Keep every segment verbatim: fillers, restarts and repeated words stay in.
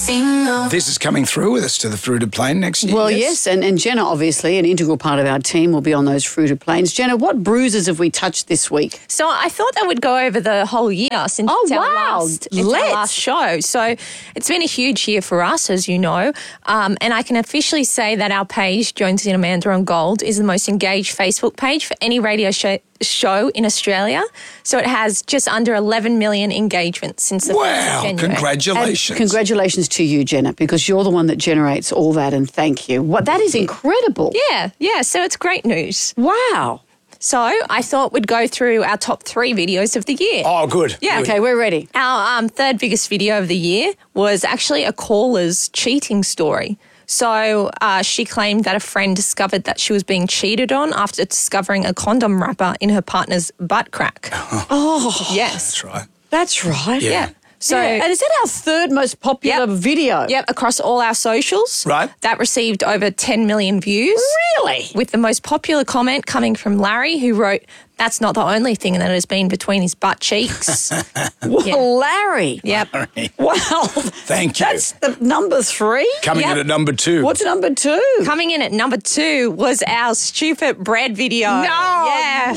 single. This is coming through with us to the fruited plain next year. Well, yes, and, and Jenna, obviously, an integral part of our team, will be on those fruited plains. Jenna, what bruises have we touched this week? So I thought that would go over the whole year since Oh, it's our wow. last, it's our Let's. last show. So it's been a huge year for us, as you know. Um, and I can officially say that our page, Jonesy and Amanda on Gold, is the most engaged Facebook page for any radio show, show in Australia. So it has just under eleven million engagements since the Wow, first of January. congratulations. And congratulations to you, Jenna, because you're the one that generates all that, and thank you. What That is incredible. Yeah, yeah. So it's great news. Wow. So I thought we'd go through our top three videos of the year. Oh, good. Yeah. Good. Okay, we're ready. Our um, third biggest video of the year was actually a caller's cheating story. So uh, she claimed that a friend discovered that she was being cheated on after discovering a condom wrapper in her partner's butt crack. Oh, Yes. That's right. that's right. Yeah. Yeah. So, And is that our third most popular Yep. video? yep, across all our socials. Right. That received over ten million views. Really? With the most popular comment coming from Larry, who wrote, "That's not the only thing that has been between his butt cheeks." Well, Yeah. Larry. Yep. Wow. Thank you. That's the number three? Coming Yep. in at number two. What's number two? Coming in at number two was our stupid bread video. No, Yes.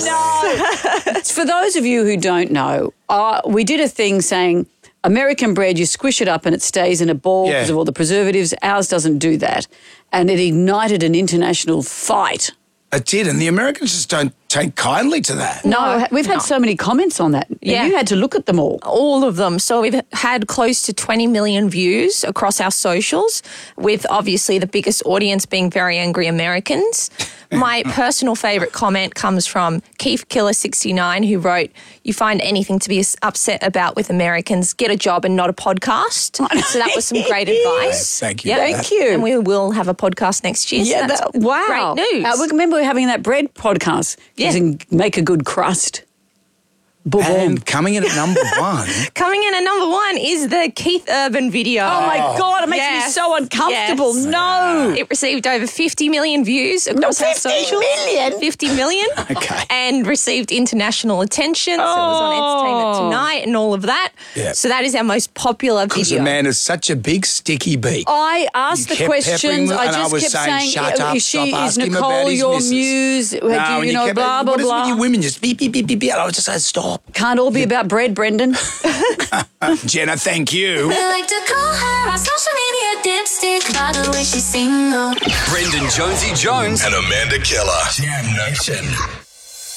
no. For those of you who don't know, uh, we did a thing saying American bread, you squish it up and it stays in a ball Yeah. because of all the preservatives. Ours doesn't do that. And it ignited an international fight. It did, and the Americans just don't take kindly to that. No, we've had no. so many comments on that. Yeah. You had to look at them all. All of them. So we've had close to twenty million views across our socials, with obviously the biggest audience being very angry Americans. My personal favourite comment comes from Keith Killer sixty-nine, who wrote, "You find anything to be upset about with Americans, get a job and not a podcast." So that was some great advice. Thank you Yep. for Thank that. you. And we will have a podcast next year. So Yeah, that's that, wow. great news. Uh, we remember having that bread podcast. Yeah. Using Make a Good Crust. Boom. And coming in at number one. Coming in at number one is the Keith Urban video. Oh, my God, it makes Yes. me so uncomfortable. Yes. No. It received over fifty million views across our fifty socials. million? fifty million. Okay. And received international attention. So it was on Entertainment Oh. Tonight and all of that. Yeah. So that is our most popular Because video. the man is such a big sticky beak. I asked You the kept questions. peppering them, I and I just was kept saying, saying, "Shut up, is she, stop is asking him Nicole about his your missus." muse? Do No, you, and you know, kept- blah, blah, what is it with blah. you women? Just beep, beep, beep, beep, beep. I was just saying, stop. Can't all be about bread, Brendan. Jenna, thank you. We like to call her our social media dipstick. By the way, she's single. Brendan Jonesy Jones and Amanda Keller. Jam Nation.